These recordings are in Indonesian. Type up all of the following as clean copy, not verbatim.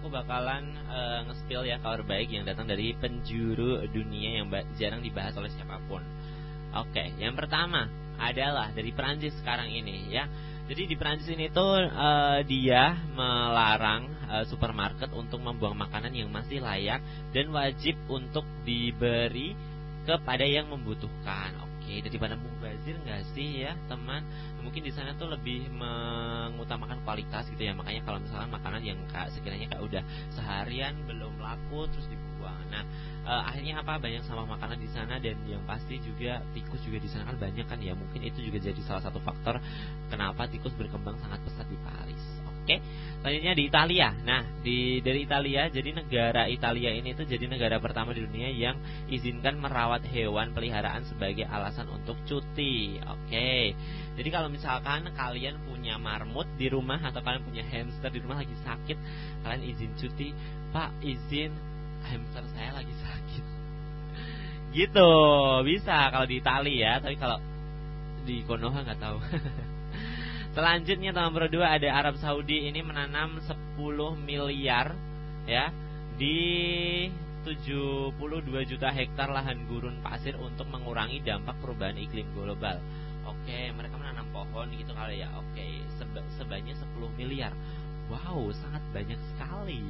aku bakalan nge-spill ya kabar baik yang datang dari penjuru dunia yang jarang dibahas oleh siapapun. Oke, yang pertama adalah dari Perancis sekarang ini ya. Jadi di Perancis ini tuh dia melarang supermarket untuk membuang makanan yang masih layak dan wajib untuk diberi kepada yang membutuhkan. Oke, daripada mubazir nggak sih ya teman? Mungkin di sana tuh lebih mengutamakan kualitas gitu ya. Makanya kalau misalnya makanan yang sekiranya kayak udah seharian belum laku terus dibuang. Nah, akhirnya apa? Banyak sampah makanan di sana dan yang pasti juga tikus juga di sana kan banyak kan ya. Mungkin itu juga jadi salah satu faktor kenapa tikus berkembang sangat pesat di Paris. Oke, selanjutnya di Italia. Nah, dari Italia, jadi negara Italia ini tuh jadi negara pertama di dunia yang izinkan merawat hewan peliharaan sebagai alasan untuk cuti. Oke, jadi kalau misalkan kalian punya marmut di rumah atau kalian punya hamster di rumah lagi sakit, kalian izin cuti, Pak izin hamster saya lagi sakit. Gitu, bisa kalau di Italia ya, tapi kalau di Konoha nggak tahu. Selanjutnya nomor 2 ada Arab Saudi ini menanam 10 miliar ya di 72 juta hektar lahan gurun pasir untuk mengurangi dampak perubahan iklim global. Oke, mereka menanam pohon gitu kali ya. Oke, sebanyak 10 miliar. Wow, sangat banyak sekali.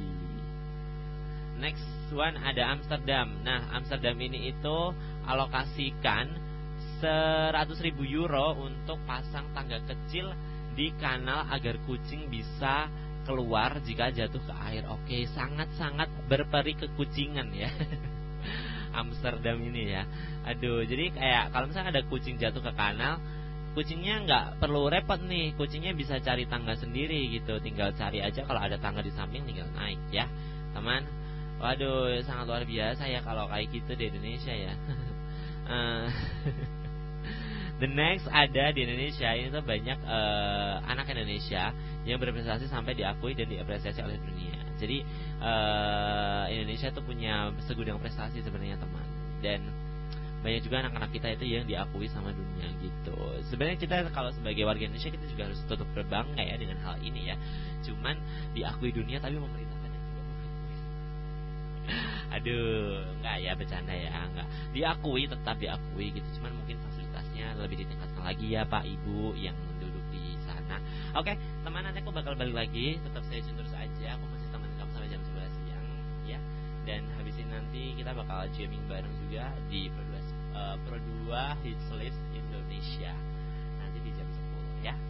Next one ada Amsterdam. Nah, Amsterdam ini itu alokasikan 100.000 euro untuk pasang tangga kecil di kanal agar kucing bisa keluar jika jatuh ke air. Oke, sangat-sangat berperi kekucingan ya. Amsterdam ini ya. Aduh, jadi kayak kalau misalnya ada kucing jatuh ke kanal, kucingnya nggak perlu repot nih, kucingnya bisa cari tangga sendiri gitu. Tinggal cari aja, kalau ada tangga di samping tinggal naik ya, teman. Waduh, sangat luar biasa ya kalau kayak gitu di Indonesia ya. The next ada di Indonesia ini tuh banyak anak Indonesia yang berprestasi sampai diakui dan diapresiasi oleh dunia. Jadi Indonesia tuh punya segudang prestasi sebenarnya teman, dan banyak juga anak-anak kita itu yang diakui sama dunia gitu. Sebenarnya kita kalau sebagai warga Indonesia kita juga harus tetap berbangga ya dengan hal ini ya. Cuman diakui dunia tapi memerintahkan yang juga bukan. Aduh, enggak ya, bercanda ya, enggak. Diakui, tetap diakui gitu. Cuman mungkin fasilitasnya lebih ditingkatkan lagi ya Pak Ibu yang duduk di sana. Oke, teman, nanti aku bakal balik lagi. Tetap stay tune terus aja. Aku masih teman kamu sampai jam 11 siang ya. Dan habis ini nanti kita bakal jamming bareng juga di Pro 2 Hits List Indonesia nanti di jam 10 ya.